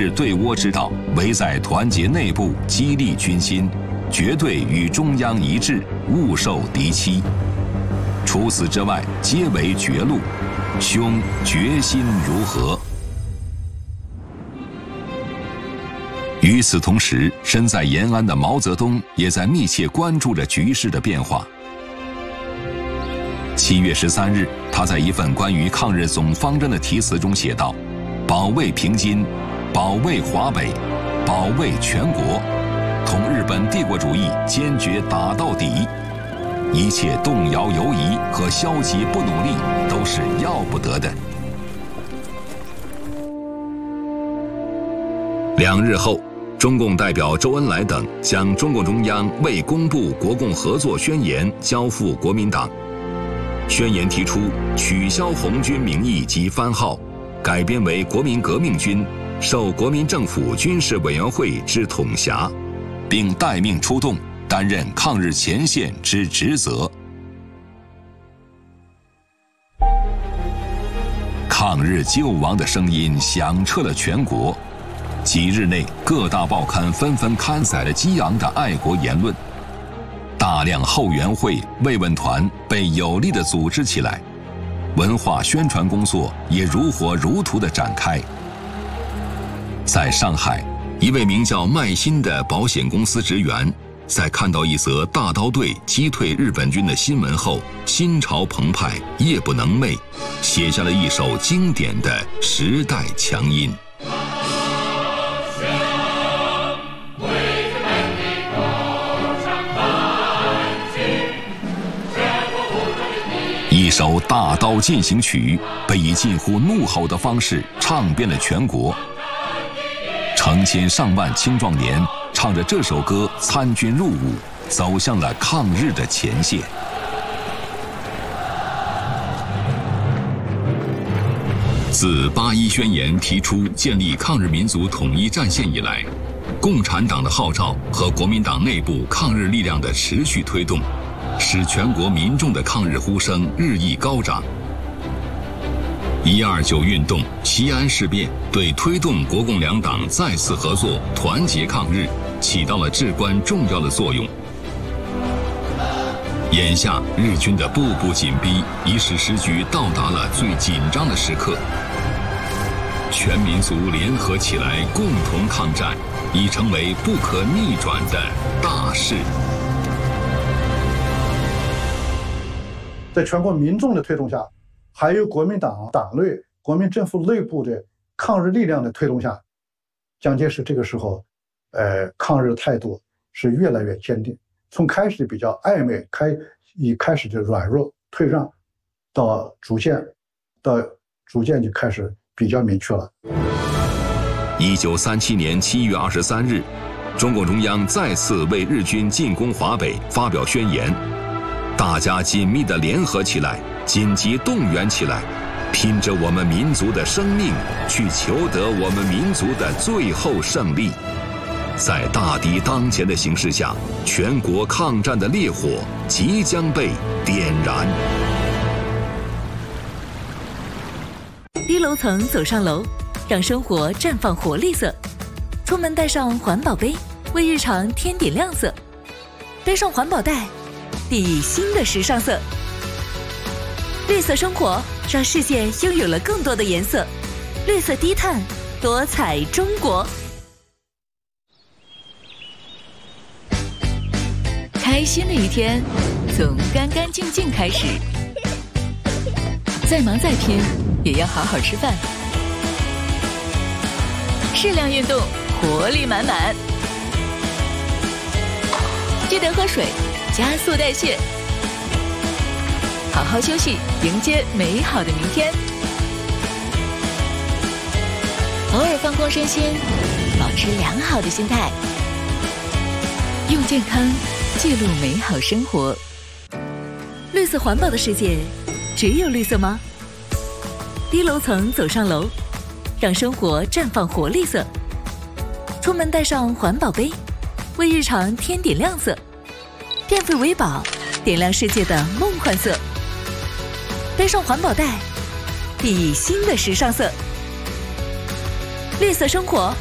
日对倭之道，唯在团结内部，激励军心，绝对与中央一致，勿受敌欺。除此之外，皆为绝路。兄决心如何？与此同时，身在延安的毛泽东也在密切关注着局势的变化。7月13日，他在一份关于抗日总方针的题词中写道：“保卫平津，保卫华北，保卫全国，同日本帝国主义坚决打到底。一切动摇犹疑和消极不努力都是要不得的。” 2日后，中共代表周恩来等将中共中央未公布国共合作宣言交付国民党。宣言提出取消红军名义及番号，改编为国民革命军，受国民政府军事委员会之统辖，并待命出动，担任抗日前线之职责。抗日救亡的声音响彻了全国。 几日内，各大报刊纷纷刊载了激昂的爱国言论，大量后援会、慰问团被有力地组织起来，文化宣传工作也如火如荼地展开。在上海，一位名叫麦新的保险公司职员，在看到一则大刀队击退日本军的新闻后，心潮澎湃，夜不能寐，写下了一首经典的时代强音。 一首《大刀进行曲》被以近乎怒吼的方式唱遍了全国，成千上万青壮年唱着这首歌参军入伍，走向了抗日的前线。自8·1宣言提出建立抗日民族统一战线以来，共产党的号召和国民党内部抗日力量的持续推动。 使全国民众的抗日呼声日益高涨。129运动、西安事变对推动国共两党再次合作、团结抗日起到了至关重要的作用。眼下，日军的步步紧逼已使时局到达了最紧张的时刻。全民族联合起来，共同抗战，已成为不可逆转的大势。 在全国民众的推动下，还有国民党党内、国民政府内部的抗日力量的推动下，蒋介石这个时候，抗日的态度是越来越坚定。从开始比较暧昧，开始的软弱退让，到逐渐就开始比较明确了。 1937年7月23日，中共中央再次为日军进攻华北发表宣言。 大家紧密地联合起来，紧急动员起来，拼着我们民族的生命，去求得我们民族的最后胜利。在大敌当前的形势下，全国抗战的烈火即将被点燃。 低楼层走上楼，让生活绽放活力色。出门带上环保杯，为日常添点亮色。背上环保袋。 熠熠新的时尚色，绿色生活让世界拥有了更多的颜色，绿色低碳，多彩中国。开心的一天，从干干净净开始。再忙再拼，也要好好吃饭。适量运动，活力满满。记得喝水。 加速代谢，好好休息，迎接美好的明天。偶尔放空身心，保持良好的心态，用健康记录美好生活。绿色环保的世界，只有绿色吗？低楼层走上楼，让生活绽放活力色。出门带上环保杯，为日常添点亮色。 电费为宝，点亮世界的梦幻色。背上环保袋，熠熠新的时尚色。绿色生活